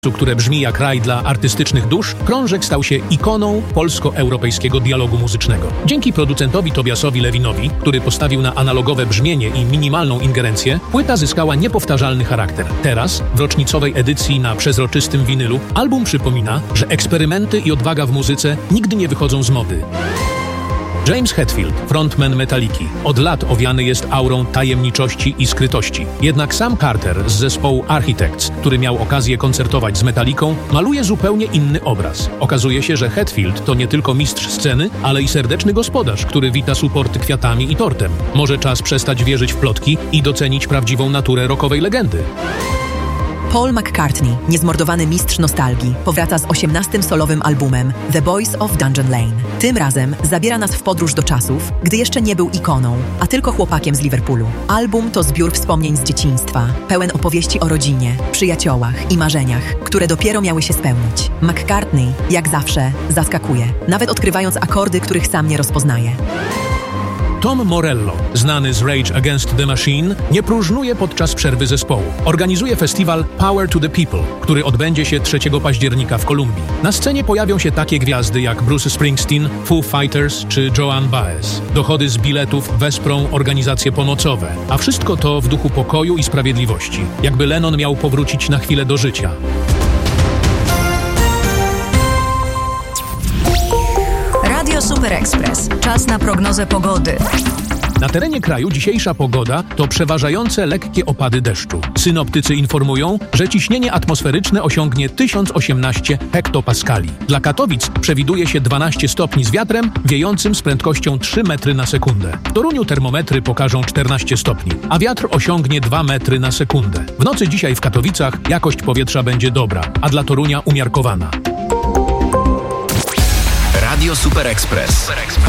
które brzmi jak raj dla artystycznych dusz, krążek stał się ikoną polsko-europejskiego dialogu muzycznego. Dzięki producentowi Tobiasowi Lewinowi, który postawił na analogowe brzmienie i minimalną ingerencję, płyta zyskała niepowtarzalny charakter. Teraz, w rocznicowej edycji na przezroczystym winylu, album przypomina, że eksperymenty i odwaga w muzyce nigdy nie wychodzą z mody. James Hetfield, frontman Metaliki, od lat owiany jest aurą tajemniczości i skrytości. Jednak Sam Carter z zespołu Architects, który miał okazję koncertować z Metaliką, maluje zupełnie inny obraz. Okazuje się, że Hetfield to nie tylko mistrz sceny, ale i serdeczny gospodarz, który wita suporty kwiatami i tortem. Może czas przestać wierzyć w plotki i docenić prawdziwą naturę rockowej legendy. Paul McCartney, niezmordowany mistrz nostalgii, powraca z 18. solowym albumem The Boys of Dungeon Lane. Tym razem zabiera nas w podróż do czasów, gdy jeszcze nie był ikoną, a tylko chłopakiem z Liverpoolu. Album to zbiór wspomnień z dzieciństwa, pełen opowieści o rodzinie, przyjaciołach i marzeniach, które dopiero miały się spełnić. McCartney, jak zawsze, zaskakuje, nawet odkrywając akordy, których sam nie rozpoznaje. Tom Morello, znany z Rage Against the Machine, nie próżnuje podczas przerwy zespołu. Organizuje festiwal Power to the People, który odbędzie się 3 października w Kolumbii. Na scenie pojawią się takie gwiazdy jak Bruce Springsteen, Foo Fighters czy Joan Baez. Dochody z biletów wesprą organizacje pomocowe, a wszystko to w duchu pokoju i sprawiedliwości. Jakby Lennon miał powrócić na chwilę do życia. Radio Super Express. Czas na prognozę pogody. Na terenie kraju dzisiejsza pogoda to przeważające lekkie opady deszczu. Synoptycy informują, że ciśnienie atmosferyczne osiągnie 1018 hektopaskali. Dla Katowic przewiduje się 12 stopni z wiatrem wiejącym z prędkością 3 metry na sekundę. W Toruniu termometry pokażą 14 stopni, a wiatr osiągnie 2 metry na sekundę. W nocy dzisiaj w Katowicach jakość powietrza będzie dobra, a dla Torunia umiarkowana. Radio Super Express.